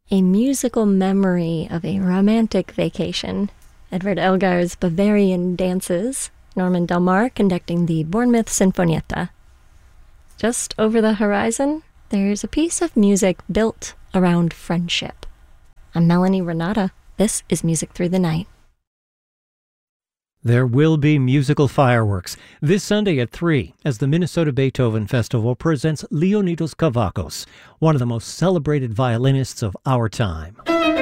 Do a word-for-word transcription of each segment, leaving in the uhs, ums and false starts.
A musical memory of a romantic vacation. Edward Elgar's Bavarian Dances, Norman Del Mar conducting the Bournemouth Sinfonietta. Just over the horizon, there's a piece of music built around friendship. I'm Melanie Renata. This is Music Through the Night. There will be musical fireworks this Sunday at three as the Minnesota Beethoven Festival presents Leonidas Kavakos, one of the most celebrated violinists of our time.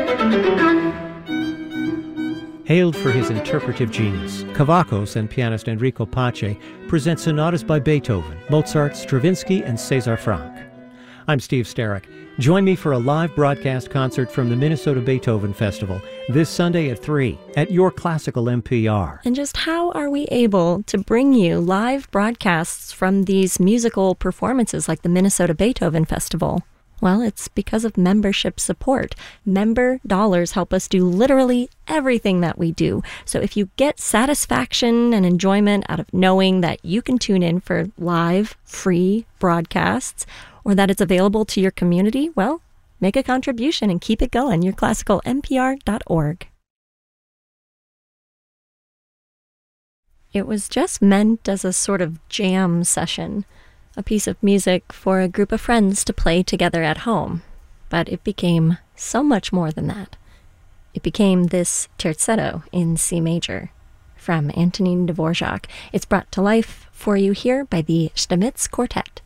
Hailed for his interpretive genius, Kavakos and pianist Enrico Pace present sonatas by Beethoven, Mozart, Stravinsky, and César Franck. I'm Steve Starrick. Join me for a live broadcast concert from the Minnesota Beethoven Festival this Sunday at three at your classical N P R. And just how are we able to bring you live broadcasts from these musical performances like the Minnesota Beethoven Festival? Well, it's because of membership support. Member dollars help us do literally everything that we do. So if you get satisfaction and enjoyment out of knowing that you can tune in for live, free broadcasts, or that it's available to your community, well, make a contribution and keep it going. your classical N P R dot org. It was just meant as a sort of jam session, a piece of music for a group of friends to play together at home. But it became so much more than that. It became this terzetto in C major from Antonin Dvorak. It's brought to life for you here by the Stamitz Quartet.